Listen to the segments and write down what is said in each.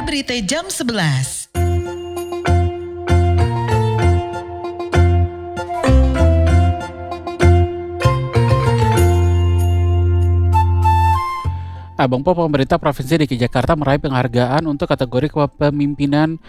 Berita jam 11. Bang Po, pemerintah Provinsi DKI Jakarta meraih penghargaan untuk kategori kepemimpinan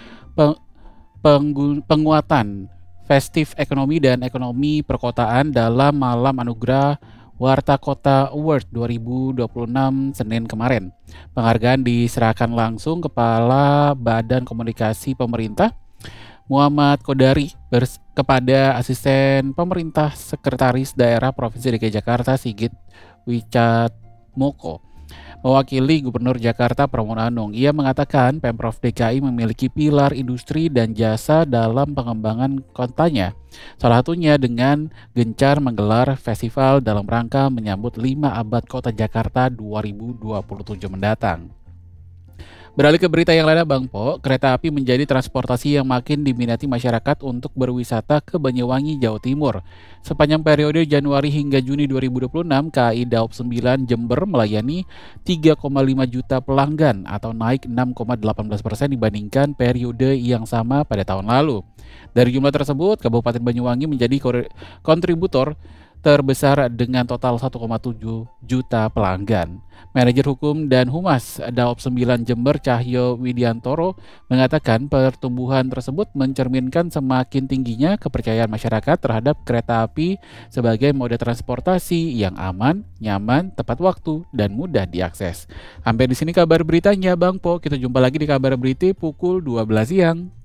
penguatan festif ekonomi dan ekonomi perkotaan dalam Malam Anugerah Warta Kota Award 2026 Senin kemarin. Penghargaan diserahkan langsung Kepala Badan Komunikasi Pemerintah Muhammad Kodari kepada Asisten Pemerintah Sekretaris Daerah Provinsi DKI Jakarta Sigit Wicatmoko. Mewakili Gubernur Jakarta Pramono Anung, ia mengatakan Pemprov DKI memiliki pilar industri dan jasa dalam pengembangan kotanya. Salah satunya dengan gencar menggelar festival dalam rangka menyambut 5 abad Kota Jakarta 2027 mendatang. Beralih ke berita yang lainnya, Bang Po, kereta api menjadi transportasi yang makin diminati masyarakat untuk berwisata ke Banyuwangi, Jawa Timur. Sepanjang periode Januari hingga Juni 2026, KAI Daob 9 Jember melayani 3,5 juta pelanggan atau naik 6,18% dibandingkan periode yang sama pada tahun lalu. Dari jumlah tersebut, Kabupaten Banyuwangi menjadi kontributor terbesar dengan total 1,7 juta pelanggan. Manajer Hukum dan Humas Daob 9 Jember Cahyo Widiantoro mengatakan pertumbuhan tersebut mencerminkan semakin tingginya kepercayaan masyarakat terhadap kereta api sebagai moda transportasi yang aman, nyaman, tepat waktu, dan mudah diakses. Sampai di sini kabar beritanya, Bang Po. Kita jumpa lagi di kabar berita pukul 12 siang.